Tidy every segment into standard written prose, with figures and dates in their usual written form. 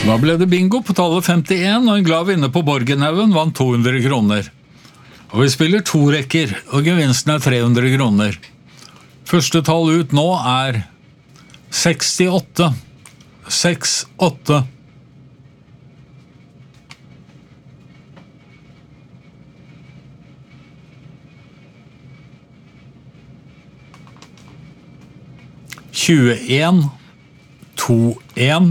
Da ble det bingo på tallet 51, og en glad vinner på Borgenhaugen vant 200 kroner. Og vi spiller 2 rekker, og gevinsten 300 kroner. Første tall ut nå 68. 68. Tjueen, 21.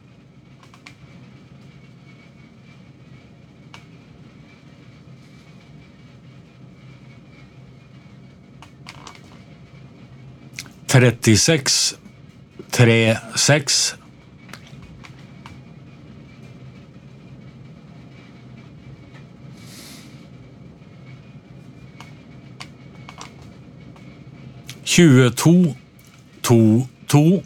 36, 36. 22, 22.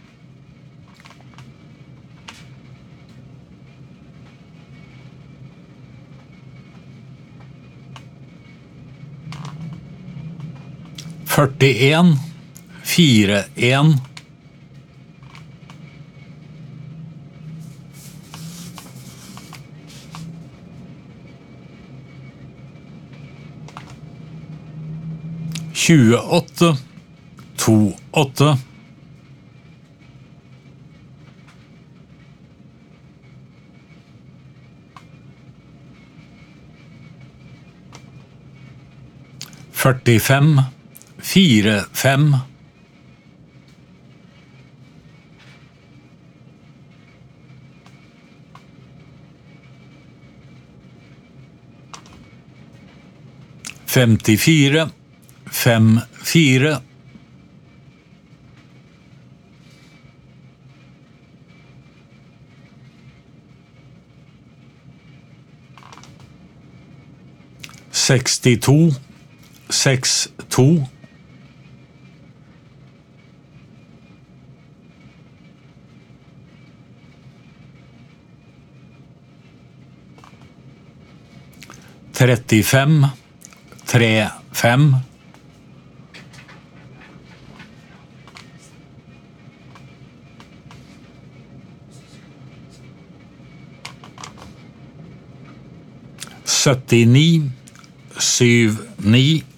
41, 41. 28, 28. 45, 45. 54, 54. 62, 62. 35, 35. 79, 79.